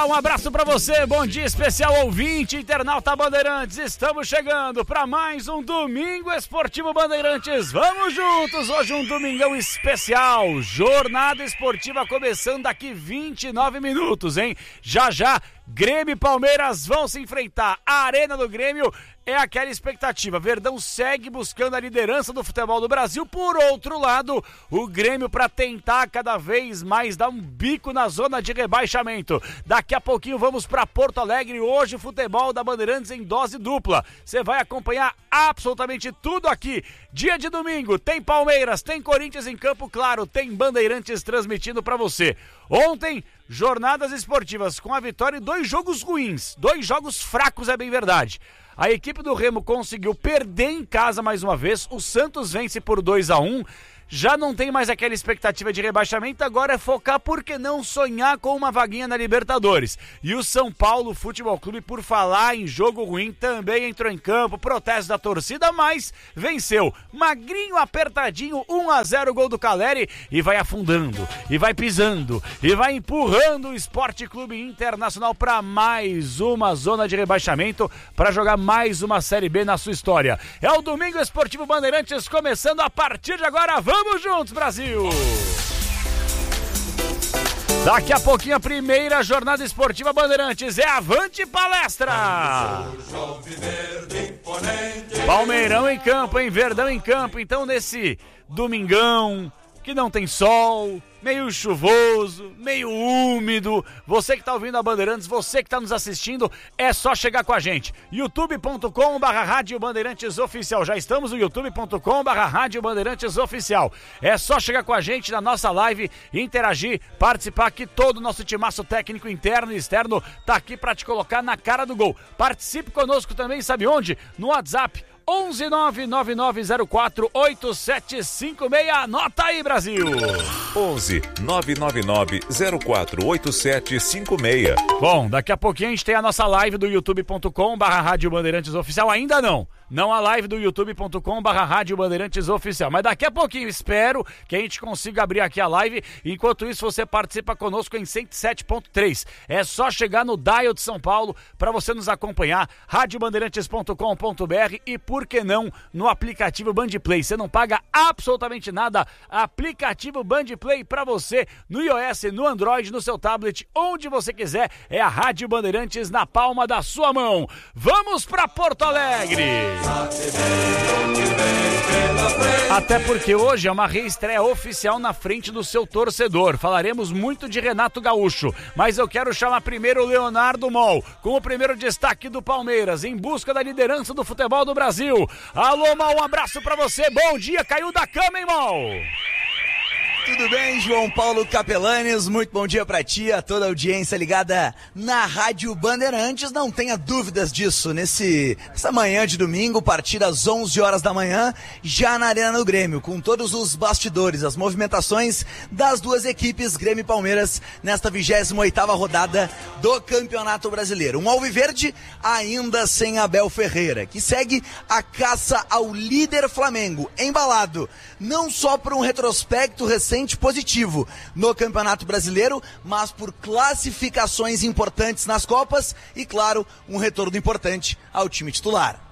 um abraço pra você, bom dia especial ouvinte, internauta Bandeirantes, estamos chegando pra mais um Domingo Esportivo Bandeirantes, vamos juntos, hoje um domingão especial, jornada esportiva começando daqui 29 minutos, hein? Já, Grêmio e Palmeiras vão se enfrentar, a Arena do Grêmio é aquela expectativa, Verdão segue buscando a liderança do futebol do Brasil, por outro lado, o Grêmio para tentar cada vez mais dar um bico na zona de rebaixamento. Daqui a pouquinho vamos para Porto Alegre, hoje o futebol da Bandeirantes em dose dupla, você vai acompanhar absolutamente tudo aqui, dia de domingo, tem Palmeiras, tem Corinthians em campo, claro, tem Bandeirantes transmitindo para você. Ontem, jornadas esportivas com a vitória e 2 jogos ruins, 2 jogos fracos, é bem verdade. A equipe do Remo conseguiu perder em casa mais uma vez, o Santos vence por 2-1, já não tem mais aquela expectativa de rebaixamento, agora é focar, por que não sonhar com uma vaguinha na Libertadores. E o São Paulo Futebol Clube, por falar em jogo ruim, também entrou em campo, protesto da torcida, mas venceu. Magrinho, apertadinho, 1-0 gol do Caleri, e vai afundando, e vai pisando, e vai empurrando o Sport Clube Internacional para mais uma zona de rebaixamento, para jogar mais uma Série B na sua história. É o Domingo Esportivo Bandeirantes começando a partir de agora, Vamos juntos, Brasil! Daqui a pouquinho a primeira jornada esportiva Bandeirantes é Avante Palestra! Palmeirão em campo, hein? Verdão em campo. Então nesse domingão que não tem sol, meio chuvoso, meio úmido, você que tá ouvindo a Bandeirantes, você que tá nos assistindo, é só chegar com a gente, youtube.com/Rádio Bandeirantes Oficial, já estamos no youtube.com/Rádio Bandeirantes Oficial, é só chegar com a gente na nossa live, interagir, participar, que todo o nosso timaço técnico interno e externo tá aqui pra te colocar na cara do gol. Participe conosco também, sabe onde? No WhatsApp 11999048756, anota aí, Brasil! 11999048756. Bom, daqui a pouquinho a gente tem a nossa live do youtube.com/Rádio Bandeirantes Oficial, ainda não a live do youtube.com/Rádio Bandeirantes Oficial, mas daqui a pouquinho espero que a gente consiga abrir aqui a live, enquanto isso você participa conosco em 107.3, é só chegar no dial de São Paulo para você nos acompanhar, radiobandeirantes.com.br e por que não no aplicativo Bandplay, você não paga absolutamente nada, aplicativo Bandplay para você no iOS, no Android, no seu tablet, onde você quiser, é a Rádio Bandeirantes na palma da sua mão. Vamos para Porto Alegre! Até porque hoje é uma reestreia oficial na frente do seu torcedor. Falaremos muito de Renato Gaúcho, mas eu quero chamar primeiro o Leonardo Mol, com o primeiro destaque do Palmeiras, em busca da liderança do futebol do Brasil. Alô, Mol, um abraço pra você, bom dia, caiu da cama, hein, Mol? Tudo bem, João Paulo Capelanes? Muito bom dia pra ti, a toda a audiência ligada na Rádio Bandeirantes. Não tenha dúvidas disso, nessa manhã de domingo, a partir das 11 horas da manhã, já na Arena do Grêmio, com todos os bastidores, as movimentações das duas equipes, Grêmio e Palmeiras, nesta 28ª rodada do Campeonato Brasileiro. Um alviverde ainda sem Abel Ferreira, que segue a caça ao líder Flamengo, embalado não só por um retrospecto recente positivo no Campeonato Brasileiro, mas por classificações importantes nas Copas e, claro, um retorno importante ao time titular.